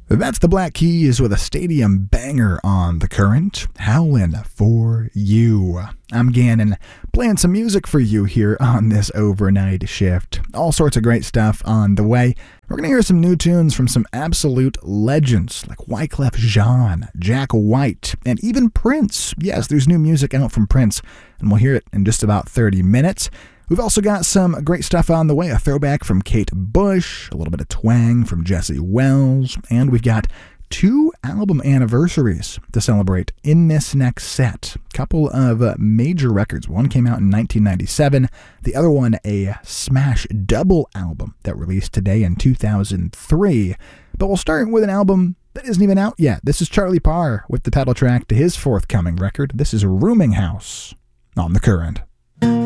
That's the Black Keys with a stadium banger on The Current, Howlin' for You. I'm Gannon, playing some music for you here on this overnight shift. All sorts of great stuff on the way. We're going to hear some new tunes from some absolute legends like Wyclef Jean, Jack White, and even Prince. Yes, there's new music out from Prince, and we'll hear it in just about 30 minutes. We've also got some great stuff on the way, a throwback from Kate Bush, a little bit of twang from Jesse Wells, and we've got 2 album anniversaries to celebrate in this next set. A couple of major records. One came out in 1997, the other one a smash double album that released today in 2003. But we'll start with an album that isn't even out yet. This is Charlie Parr with the title track to his forthcoming record. This is Rooming House on The Current.